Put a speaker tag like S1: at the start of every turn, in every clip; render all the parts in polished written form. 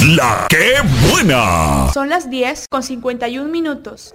S1: La que buena.
S2: Son las 10:51.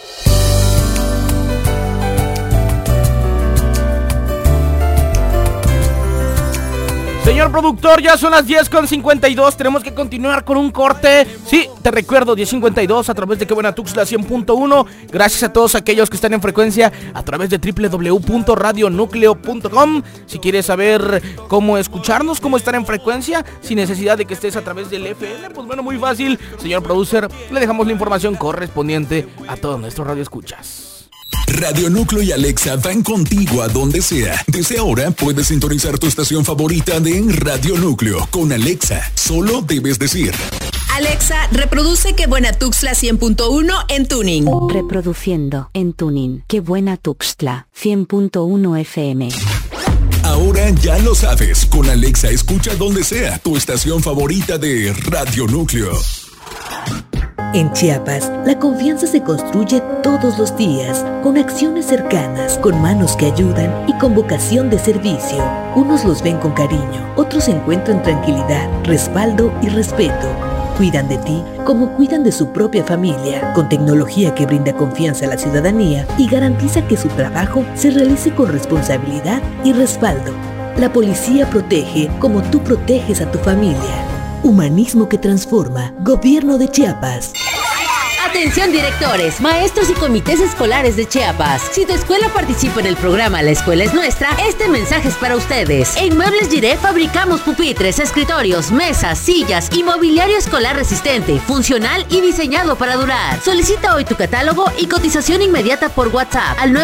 S3: Señor productor, ya son las 10:52, tenemos que continuar con un corte. Sí, te recuerdo, 10:52 a través de Que Buena Tuxtla 100.1. Gracias a todos aquellos que están en frecuencia a través de www.radionucleo.com. Si quieres saber cómo escucharnos, cómo estar en frecuencia, sin necesidad de que estés a través del FM, pues bueno, muy fácil. Señor producer, le dejamos la información correspondiente a todos nuestros radioescuchas.
S1: Radio Núcleo y Alexa van contigo a donde sea. Desde ahora puedes sintonizar tu estación favorita de Radio Núcleo con Alexa. Solo debes decir:
S4: Alexa, reproduce Que Buena Tuxtla 100.1 en tuning.
S5: Reproduciendo en tuning Que Buena Tuxtla 100.1 FM.
S1: Ahora ya lo sabes. Con Alexa escucha donde sea tu estación favorita de Radio Núcleo.
S6: En Chiapas, la confianza se construye todos los días, con acciones cercanas, con manos que ayudan y con vocación de servicio. Unos los ven con cariño, otros encuentran tranquilidad, respaldo y respeto. Cuidan de ti como cuidan de su propia familia, con tecnología que brinda confianza a la ciudadanía y garantiza que su trabajo se realice con responsabilidad y respaldo. La policía protege como tú proteges a tu familia. Humanismo que transforma. Gobierno de Chiapas.
S7: Atención directores, maestros y comités escolares de Chiapas. Si tu escuela participa en el programa La Escuela es Nuestra, este mensaje es para ustedes. En Muebles Giré fabricamos pupitres, escritorios, mesas, sillas y mobiliario escolar resistente, funcional y diseñado para durar. Solicita hoy tu catálogo y cotización inmediata por WhatsApp al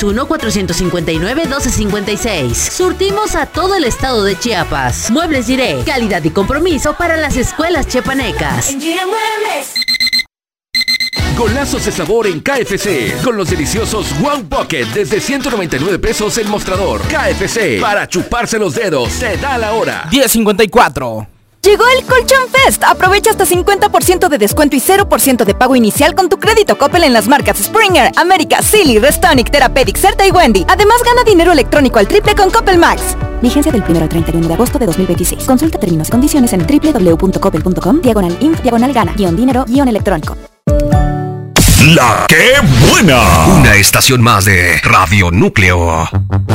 S7: 961-459-1256. Surtimos a todo el estado de Chiapas. Muebles Giré, calidad y compromiso para las escuelas chiapanecas.
S8: En Giré Muebles.
S9: Golazos de sabor en KFC, con los deliciosos Wow Pocket desde 199 pesos el mostrador. KFC, para chuparse los dedos, te da la hora.
S3: 10:54.
S10: Llegó el Colchón Fest. Aprovecha hasta 50% de descuento y 0% de pago inicial con tu crédito Coppel en las marcas Springer, América, Silly, Restonic, Therapeutic, Certa y Wendy. Además, gana dinero electrónico al triple con Coppel Max. Vigencia del 1 al 31 de agosto de 2026. Consulta términos y condiciones en www.coppel.com/gana-dinero-electrónico.
S1: La que buena.
S9: Una estación más de Radio Núcleo.